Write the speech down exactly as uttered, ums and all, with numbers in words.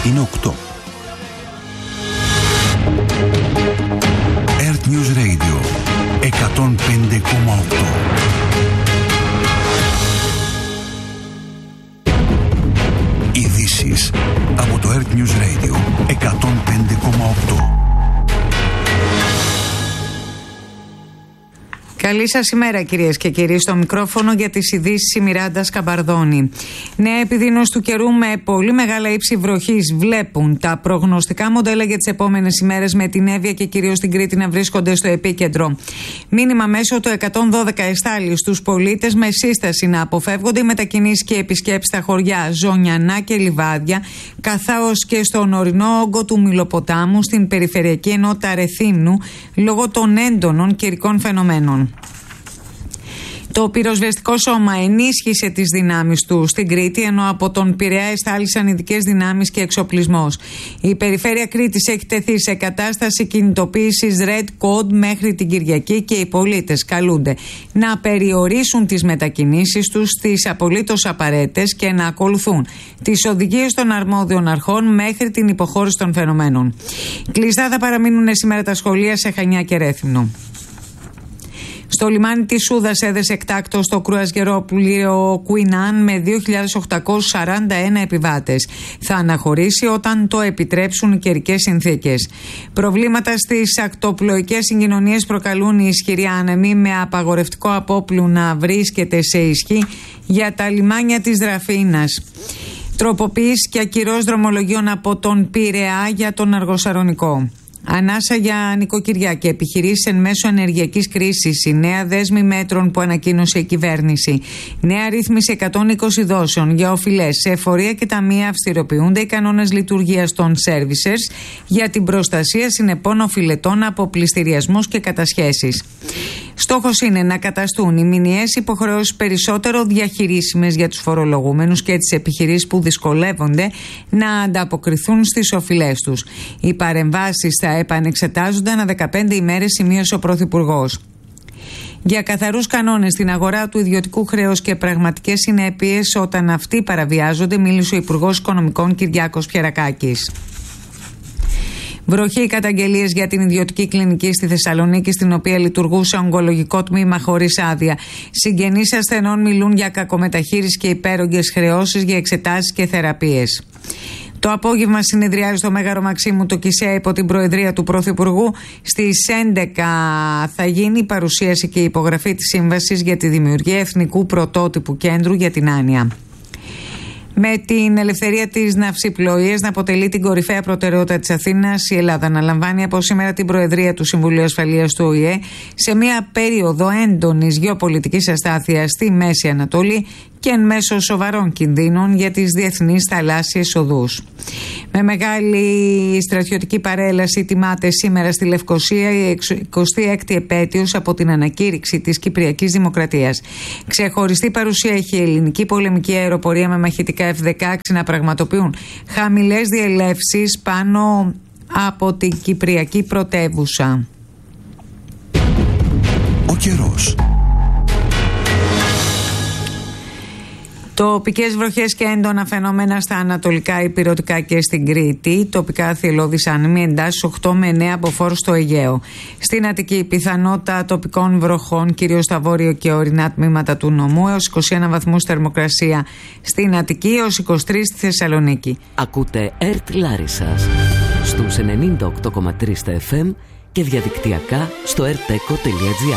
είναι οκτώ. Earth News Radio εκατόν πέντε κόμμα οκτώ. Ειδήσεις από το Earth News Radio εκατόν πέντε κόμμα οκτώ. Καλή σας ημέρα, κυρίες και κύριοι. Στο μικρόφωνο για τις ειδήσεις η Μιράντα Σκαμπαρδόνη. Νέα επιδείνωση του καιρού με πολύ μεγάλα ύψη βροχής βλέπουν τα προγνωστικά μοντέλα για τις επόμενες ημέρες, με την Εύβοια και κυρίως την Κρήτη να βρίσκονται στο επίκεντρο. Μήνυμα μέσω το εκατόν δώδεκα εστάλει στους πολίτες με σύσταση να αποφεύγονται οι μετακινήσεις και επισκέψεις στα χωριά Ζωνιανά και Λιβάδια, καθώς και στον ορεινό όγκο του Μυλοποτάμου, στην περιφερειακή ενότητα Ρεθύμνου, λόγω των έντονων καιρικών φαινομένων. Το πυροσβεστικό σώμα ενίσχυσε τις δυνάμεις του στην Κρήτη, ενώ από τον Πειραιά εστάλησαν ειδικές δυνάμεις και εξοπλισμός. Η περιφέρεια Κρήτης έχει τεθεί σε κατάσταση κινητοποίησης Red Code μέχρι την Κυριακή και οι πολίτες καλούνται να περιορίσουν τις μετακινήσεις τους στις απολύτως απαραίτητες και να ακολουθούν τις οδηγίες των αρμόδιων αρχών μέχρι την υποχώρηση των φαινομένων. Κλειστά θα παραμείνουν σήμερα τα σχολεία σε Χανιά και Ρέθυμνο. Στο λιμάνι της Σούδας έδεσε εκτάκτος το κρουαζιερόπλοιο Κουινάν με δύο χιλιάδες οκτακόσιους σαράντα ένα επιβάτες. Θα αναχωρήσει όταν το επιτρέψουν οι καιρικές συνθήκες. Προβλήματα στις ακτοπλοϊκές συγκοινωνίες προκαλούν οι ισχυροί άνεμοι, με απαγορευτικό απόπλου να βρίσκεται σε ισχύ για τα λιμάνια της Δραφίνας. Τροποποίηση και ακυρώσεις δρομολογίων από τον Πειραιά για τον Αργοσαρονικό. Ανάσα για νοικοκυριά και επιχειρήσεις εν μέσω ενεργειακής κρίσης. Η νέα δέσμη μέτρων που ανακοίνωσε η κυβέρνηση. Νέα ρύθμιση εκατόν είκοσι δόσεων για οφειλές σε εφορία και ταμεία. Αυστηροποιούνται οι κανόνες λειτουργίας των servicers για την προστασία συνεπών οφειλετών από πληστηριασμούς και κατασχέσεις. Στόχος είναι να καταστούν οι μηνιαίες υποχρεώσεις περισσότερο διαχειρίσιμες για τους φορολογούμενους και τις επιχειρήσεις που δυσκολεύονται να ανταποκριθούν στις οφειλές τους. Οι παρεμβάσεις θα επανεξετάζονται ανά δεκαπέντε ημέρες, σημείωσε ο Πρωθυπουργός. Για καθαρούς κανόνες στην αγορά του ιδιωτικού χρέους και πραγματικές συνέπειες όταν αυτοί παραβιάζονται, μίλησε ο Υπουργός Οικονομικών Κυριάκος Πιερακάκης. Βροχή καταγγελίες για την ιδιωτική κλινική στη Θεσσαλονίκη, στην οποία λειτουργούσε ογκολογικό τμήμα χωρίς άδεια. Συγγενείς ασθενών μιλούν για κακομεταχείριση και υπέρογγες χρεώσεις για εξετάσεις και θεραπείες. Το απόγευμα συνεδριάζει στο Μέγαρο Μαξίμου το ΚΙΣΕΑ υπό την προεδρία του Πρωθυπουργού. Στις έντεκα θα γίνει η παρουσίαση και η υπογραφή της σύμβασης για τη δημιουργία εθνικού πρωτότυπου κέντρου για την άνοια. Με την ελευθερία της ναυσιπλοείας να αποτελεί την κορυφαία προτεραιότητα της Αθήνας, η Ελλάδα αναλαμβάνει από σήμερα την Προεδρία του Συμβουλίου Ασφαλείας του Ο Η Ε σε μια περίοδο έντονης γεωπολιτικής αστάθειας στη Μέση Ανατολή και εν μέσω σοβαρών κινδύνων για τις διεθνείς θαλάσσιες οδούς. Με μεγάλη στρατιωτική παρέλαση τιμάται σήμερα στη Λευκοσία η εικοστή έκτη επέτειος από την ανακήρυξη της Κυπριακής Δημοκρατίας. Ξεχωριστή παρουσία έχει η ελληνική πολεμική αεροπορία με μαχητικά εφ δεκαέξι να πραγματοποιούν χαμηλές διελεύσεις πάνω από την Κυπριακή πρωτεύουσα. Ο καιρός. Τοπικές βροχές και έντονα φαινόμενα στα ανατολικά ηπειρωτικά και στην Κρήτη. Τοπικά θυελλώδεις άνεμοι, εντάσεις οκτώ με εννέα από φόρους στο Αιγαίο. Στην Αττική, πιθανότητα τοπικών βροχών, κυρίως στα βόρειο και ορεινά τμήματα του νομού, έως είκοσι ένα βαθμούς θερμοκρασία στην Αττική, έως είκοσι τρεις στη Θεσσαλονίκη. Ακούτε Earth Λάρισσας στους ενενήντα οκτώ κόμμα τρία στα εφ εμ και διαδικτυακά στο ερτέκο τελεία τζι άρ.